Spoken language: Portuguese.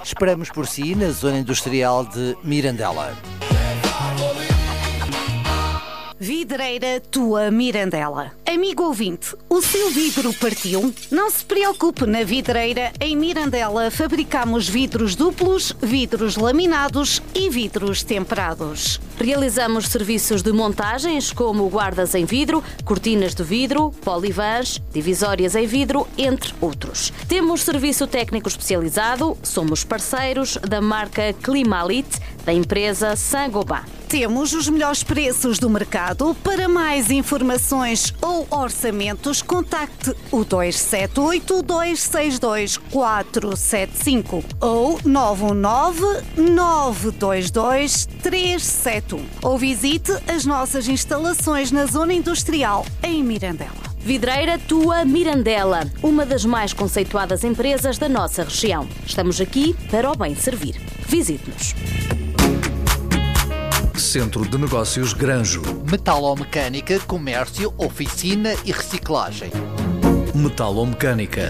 Esperamos por si na zona industrial de Mirandela. Vidreira Tua Mirandela. Amigo ouvinte, o seu vidro partiu? Não se preocupe, na Vidreira em Mirandela fabricamos vidros duplos, vidros laminados e vidros temperados. Realizamos serviços de montagens como guardas em vidro, cortinas de vidro, polivãs, divisórias em vidro, entre outros. Temos serviço técnico especializado, somos parceiros da marca Climalite, da empresa Saint-Gobain. Temos os melhores preços do mercado. Para mais informações ou orçamentos, contacte o 278-262-475 ou 919-922-371 ou visite as nossas instalações na zona industrial em Mirandela. Vidreira Tua Mirandela, uma das mais conceituadas empresas da nossa região. Estamos aqui para o bem servir. Visite-nos. Centro de Negócios Granjo. Metalomecânica, comércio, oficina e reciclagem. Metalomecânica.